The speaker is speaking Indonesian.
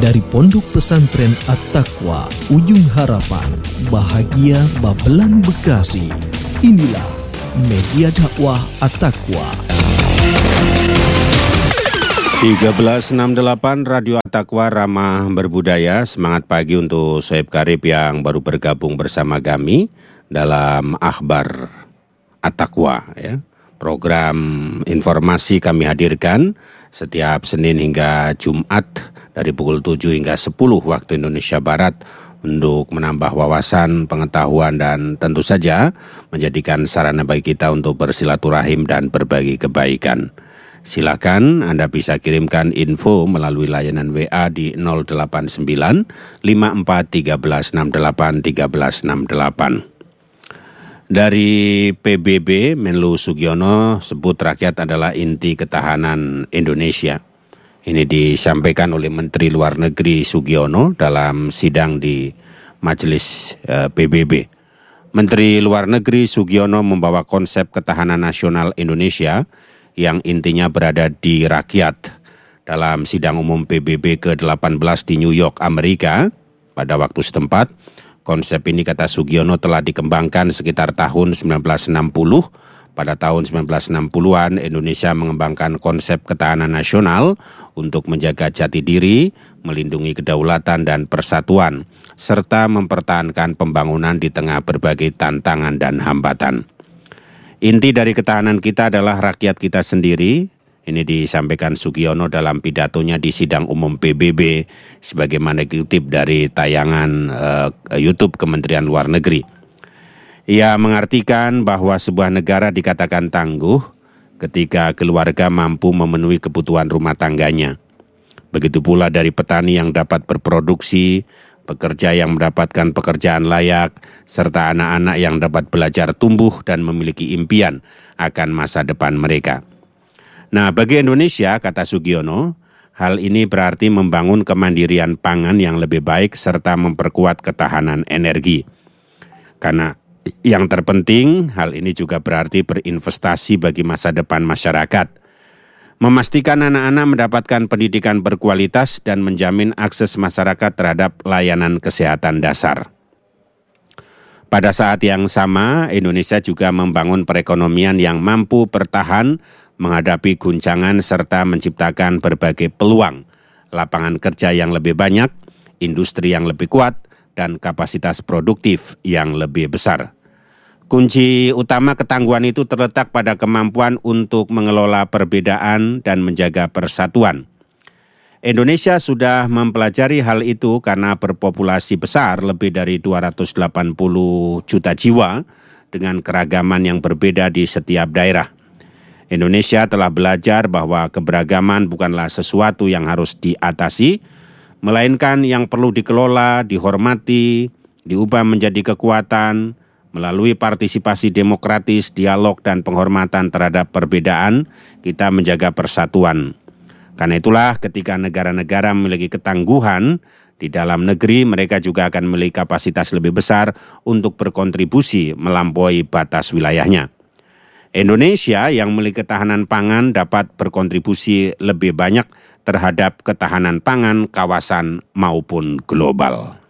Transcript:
Dari Pondok Pesantren At-Taqwa, Ujung Harapan, Bahagia Babelan Bekasi. Inilah Media Dakwah At-Taqwa. 1368 Radio At-Taqwa Ramah Berbudaya. Semangat pagi untuk Soeb Karib yang baru bergabung bersama kami dalam Akhbar At-Taqwa, ya. Program informasi kami hadirkan setiap Senin hingga Jumat dari pukul 7 hingga 10 waktu Indonesia Barat untuk menambah wawasan, pengetahuan, dan tentu saja menjadikan sarana bagi kita untuk bersilaturahim dan berbagi kebaikan. Silakan Anda bisa kirimkan info melalui layanan WA di 089 54 13 68 13 68. Dari PBB, Menlu Sugiono sebut rakyat adalah inti ketahanan Indonesia. Ini disampaikan oleh Menteri Luar Negeri Sugiono dalam sidang di Majelis PBB. Menteri Luar Negeri Sugiono membawa konsep ketahanan nasional Indonesia yang intinya berada di rakyat dalam sidang umum PBB ke-18 di New York, Amerika pada waktu setempat. Konsep ini, kata Sugiono, telah dikembangkan sekitar tahun 1960. Pada tahun 1960-an, Indonesia mengembangkan konsep ketahanan nasional untuk menjaga jati diri, melindungi kedaulatan dan persatuan, serta mempertahankan pembangunan di tengah berbagai tantangan dan hambatan. Inti dari ketahanan kita adalah rakyat kita sendiri. Ini disampaikan Sugiono dalam pidatonya di sidang umum PBB sebagaimana dikutip dari tayangan YouTube Kementerian Luar Negeri. Ia mengartikan bahwa sebuah negara dikatakan tangguh ketika keluarga mampu memenuhi kebutuhan rumah tangganya. Begitu pula dari petani yang dapat berproduksi, pekerja yang mendapatkan pekerjaan layak, serta anak-anak yang dapat belajar tumbuh dan memiliki impian akan masa depan mereka. Nah, bagi Indonesia, kata Sugiono, hal ini berarti membangun kemandirian pangan yang lebih baik serta memperkuat ketahanan energi. Karena yang terpenting, hal ini juga berarti berinvestasi bagi masa depan masyarakat. Memastikan anak-anak mendapatkan pendidikan berkualitas dan menjamin akses masyarakat terhadap layanan kesehatan dasar. Pada saat yang sama, Indonesia juga membangun perekonomian yang mampu bertahan menghadapi guncangan serta menciptakan berbagai peluang, lapangan kerja yang lebih banyak, industri yang lebih kuat, dan kapasitas produktif yang lebih besar. Kunci utama ketangguhan itu terletak pada kemampuan untuk mengelola perbedaan dan menjaga persatuan. Indonesia sudah mempelajari hal itu karena berpopulasi besar lebih dari 280 juta jiwa dengan keragaman yang berbeda di setiap daerah. Indonesia telah belajar bahwa keberagaman bukanlah sesuatu yang harus diatasi, melainkan yang perlu dikelola, dihormati, diubah menjadi kekuatan, melalui partisipasi demokratis, dialog, dan penghormatan terhadap perbedaan, kita menjaga persatuan. Karena itulah ketika negara-negara memiliki ketangguhan di dalam negeri, mereka juga akan memiliki kapasitas lebih besar untuk berkontribusi melampaui batas wilayahnya. Indonesia yang memiliki ketahanan pangan dapat berkontribusi lebih banyak terhadap ketahanan pangan kawasan maupun global.